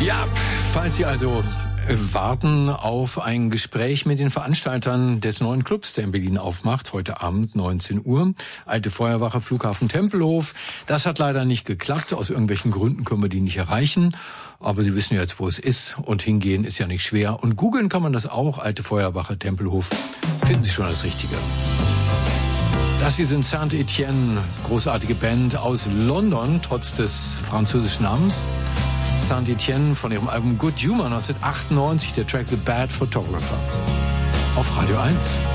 Ja, falls Sie also warten auf ein Gespräch mit den Veranstaltern des neuen Clubs, der in Berlin aufmacht, heute Abend 19 Uhr. Alte Feuerwache, Flughafen Tempelhof. Das hat leider nicht geklappt. Aus irgendwelchen Gründen können wir die nicht erreichen. Aber Sie wissen ja jetzt, wo es ist. Und hingehen ist ja nicht schwer. Und googeln kann man das auch. Alte Feuerwache, Tempelhof. Finden Sie schon das Richtige. Das hier sind Saint-Etienne, großartige Band aus London, trotz des französischen Namens. Saint-Etienne von ihrem Album Good Humor 1998, der Track The Bad Photographer. Auf Radio 1.